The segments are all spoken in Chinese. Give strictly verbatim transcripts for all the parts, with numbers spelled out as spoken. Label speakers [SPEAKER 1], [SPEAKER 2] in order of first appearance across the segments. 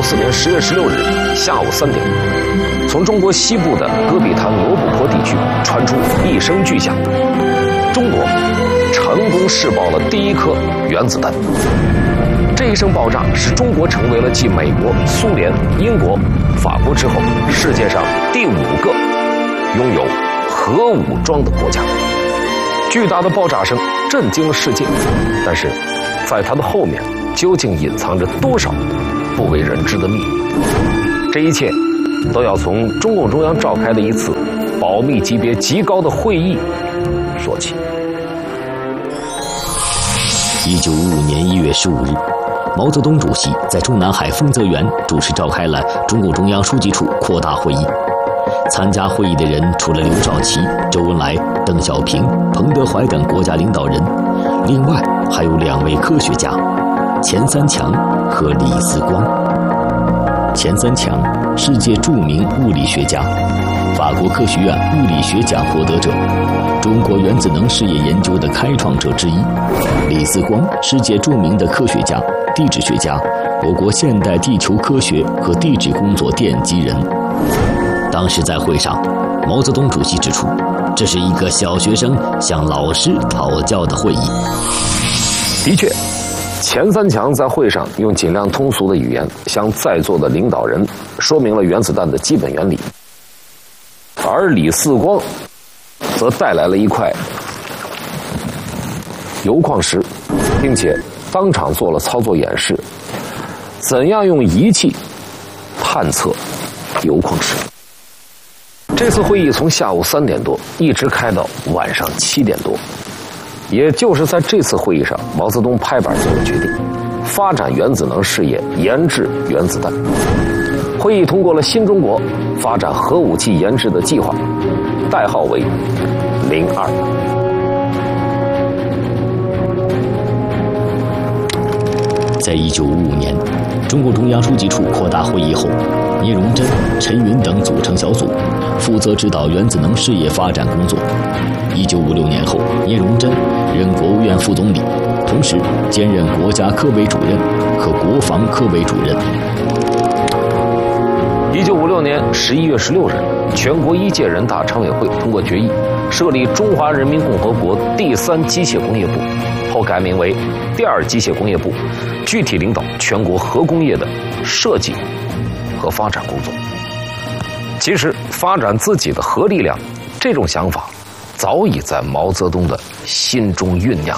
[SPEAKER 1] 四年十月十六日下午三点，从中国西部的戈壁滩罗布泊地区传出一声巨响，中国成功试爆了第一颗原子弹。这一声爆炸使中国成为了继美国、苏联、英国、法国之后，世界上第五个拥有核武装的国家。巨大的爆炸声震惊了世界，但是在它的后面究竟隐藏着多少不为人知的秘密？这一切都要从中共中央召开的一次保密级别极高的会议说起。
[SPEAKER 2] 一九五五年一月十五日，毛泽东主席在中南海丰泽园主持召开了中共中央书记处扩大会议。参加会议的人除了刘少奇、周恩来、邓小平、彭德怀等国家领导人，另外还有两位科学家，钱三强和李四光。钱三强，世界著名物理学家，法国科学院物理学奖获得者，中国原子能事业研究的开创者之一。李四光，世界著名的科学家、地质学家，我国现代地球科学和地质工作奠基人。当时在会上，毛泽东主席指出，这是一个小学生向老师讨教的会议。
[SPEAKER 1] 的确，钱三强在会上用尽量通俗的语言向在座的领导人说明了原子弹的基本原理，而李四光则带来了一块铀矿石，并且当场做了操作演示，怎样用仪器探测铀矿石。这次会议从下午三点多一直开到晚上七点多，也就是在这次会议上，毛泽东拍板做了决定，发展原子能事业，研制原子弹。会议通过了新中国发展核武器研制的计划，代号为零二。
[SPEAKER 2] 在一九五五年，中共中央书记处扩大会议后，聂荣臻、陈云等组成小组，负责指导原子能事业发展工作。一九五六年后，聂荣臻任国务院副总理，同时兼任国家科委主任和国防科委主任。
[SPEAKER 1] 一九五六年十一月十六日，全国一届人大常委会通过决议，设立中华人民共和国第三机械工业部，后改名为第二机械工业部，具体领导全国核工业的设计和发展工作。其实，发展自己的核力量，这种想法早已在毛泽东的心中酝酿。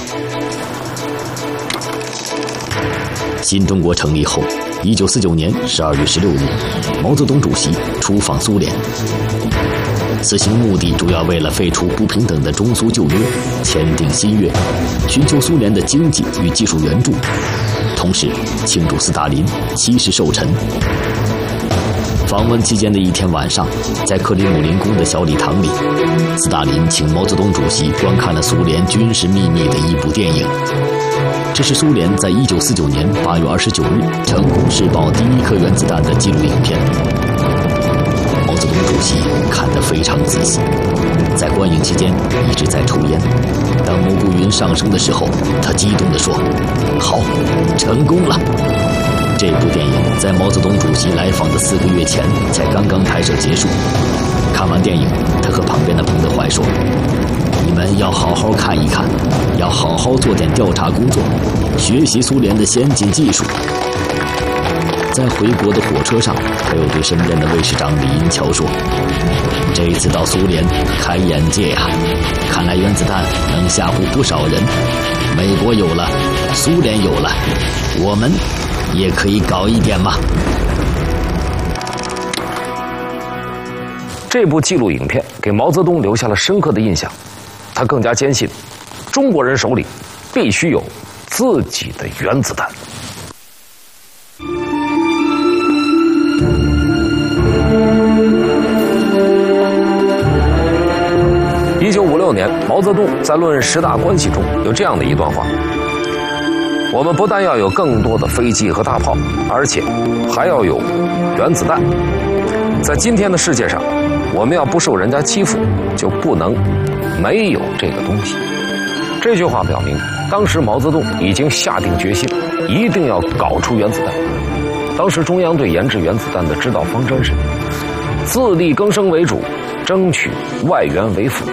[SPEAKER 2] 新中国成立后，一九四九年十二月十六日，毛泽东主席出访苏联。此行目的主要为了废除不平等的中苏旧约，签订新约，寻求苏联的经济与技术援助，同时庆祝斯大林七十寿辰。访问期间的一天晚上，在克里姆林宫的小礼堂里，斯大林请毛泽东主席观看了苏联军事秘密的一部电影。这是苏联在一九四九年八月二十九日成功试爆第一颗原子弹的纪录影片。毛泽东主席看得非常仔细，在观影期间一直在抽烟。当蘑菇云上升的时候，他激动地说：“好，成功了！”这部电影在毛泽东主席来访的四个月前才刚刚拍摄结束。看完电影，他和旁边的彭德怀说：“你们要好好看一看，要好好做点调查工作，学习苏联的先进技术。”在回国的火车上，他又对身边的卫士长李银桥说：“这一次到苏联开眼界啊，看来原子弹能吓唬不少人。美国有了，苏联有了，我们也可以搞一点嘛。”
[SPEAKER 1] 这部纪录影片给毛泽东留下了深刻的印象，他更加坚信，中国人手里必须有自己的原子弹。一九五六年，毛泽东在《论十大关系》中有这样的一段话：我们不但要有更多的飞机和大炮，而且还要有原子弹。在今天的世界上，我们要不受人家欺负，就不能没有这个东西。这句话表明，当时毛泽东已经下定决心，一定要搞出原子弹。 当时中央对研制原子弹的指导方针是自力更生为主，争取外援为辅。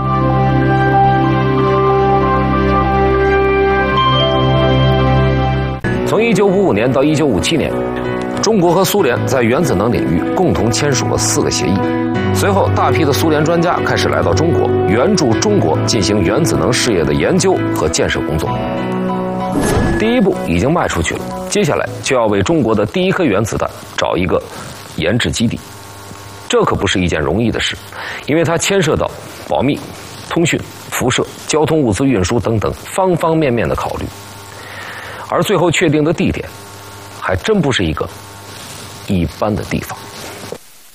[SPEAKER 1] 从一九五五年到一九五七年，中国和苏联在原子能领域共同签署了四个协议。随后，大批的苏联专家开始来到中国，援助中国进行原子能事业的研究和建设工作。第一步已经迈出去了，接下来就要为中国的第一颗原子弹找一个研制基地。这可不是一件容易的事，因为它牵涉到保密、通讯、辐射、交通物资运输等等方方面面的考虑。而最后确定的地点，还真不是一个一般的地方。